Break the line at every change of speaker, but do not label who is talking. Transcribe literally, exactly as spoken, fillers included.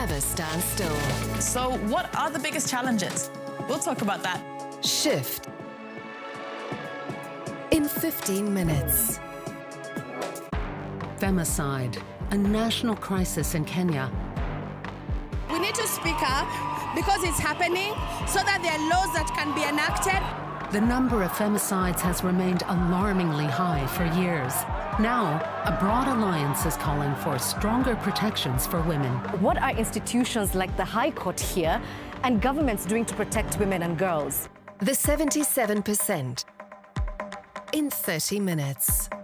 never stand still.
So what are the biggest challenges? We'll talk about that.
Shift in fifteen minutes.
Femicide, a national crisis in Kenya.
We need to speak up because it's happening so that there are laws that can be enacted.
The number of femicides has remained alarmingly high for years. Now, a broad alliance is calling for stronger protections for women.
What are institutions like the High Court here and governments doing to protect women and girls?
The seventy-seven percent in thirty minutes.